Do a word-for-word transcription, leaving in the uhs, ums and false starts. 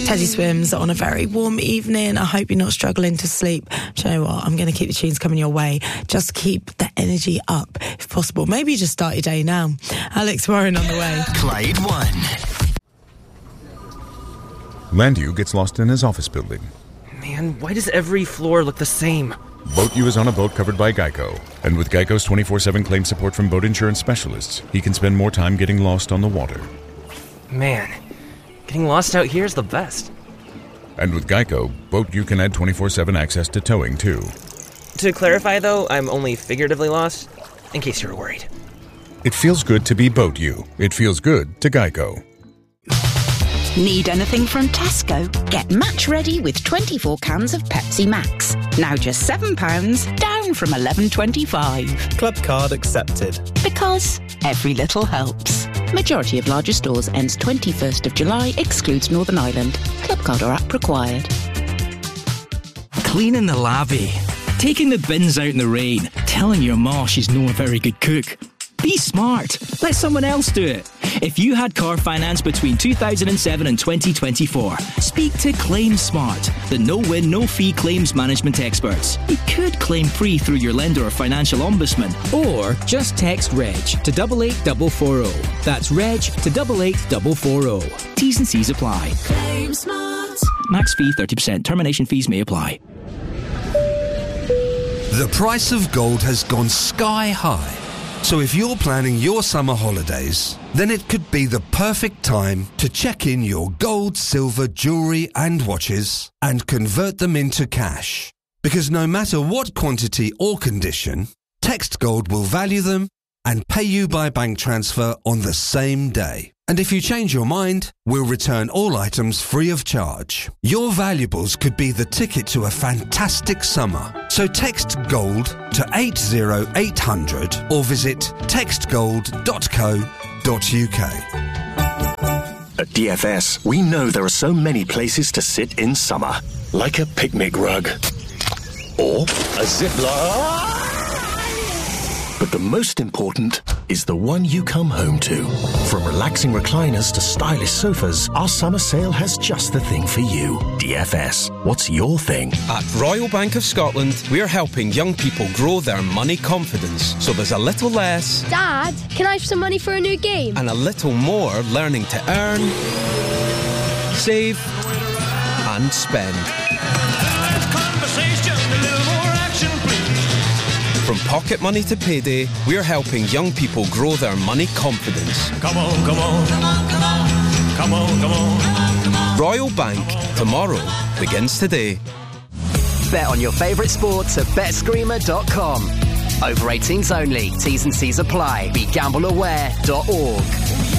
Teddy Swims on a very warm evening. I hope you're not struggling to sleep. Do you know what? I'm going to keep the tunes coming your way. Just keep the energy up if possible. Maybe just start your day now. Alex Warren on the way. Clyde One. Landew gets lost in his office building. Man, why does every floor look the same? Boat U is on a boat covered by Geico. And with Geico's twenty-four seven claim support from boat insurance specialists, he can spend more time getting lost on the water. Man, getting lost out here is the best. And with Geico, Boat U can add twenty-four seven access to towing, too. To clarify, though, I'm only figuratively lost, in case you were worried. It feels good to be Boat U. It feels good to Geico. Need anything from Tesco? Get match ready with twenty-four cans of Pepsi Max. Now just seven pounds, down from eleven twenty-five. Club card accepted. Because every little helps. Majority of larger stores ends twenty-first of July, excludes Northern Ireland. Club card or app required. Cleaning the lavvy, taking the bins out in the rain, telling your ma she's not a very good cook. Be smart. Let someone else do it. If you had car finance between two thousand seven and twenty twenty-four, speak to Claim Smart, the no-win, no-fee claims management experts. You could claim free through your lender or financial ombudsman. Or just text REG to eight eight four four zero. That's REG to eight eight four four zero. T's and C's apply. Claim Smart. Max fee thirty percent. Termination fees may apply. The price of gold has gone sky high. So if you're planning your summer holidays, then it could be the perfect time to check in your gold, silver, jewellery and watches and convert them into cash. Because no matter what quantity or condition, Text Gold will value them and pay you by bank transfer on the same day. And if you change your mind, we'll return all items free of charge. Your valuables could be the ticket to a fantastic summer. So text GOLD to eight zero eight hundred or visit text gold dot co dot uk. At D F S, we know there are so many places to sit in summer. Like a picnic rug. Or a zipline. But the most important is the one you come home to. From relaxing recliners to stylish sofas, our summer sale has just the thing for you. D F S, what's your thing? At Royal Bank of Scotland, we're helping young people grow their money confidence. So there's a little less... Dad, can I have some money for a new game? And a little more learning to earn, save and spend. From pocket money to payday, we're helping young people grow their money confidence. Come on, come on, come on, come on, come on, come on, come on. Royal Bank, tomorrow begins today. Bet on your favourite sports at bet screamer dot com. Over eighteens only. T's and C's apply. Be gamble aware dot org.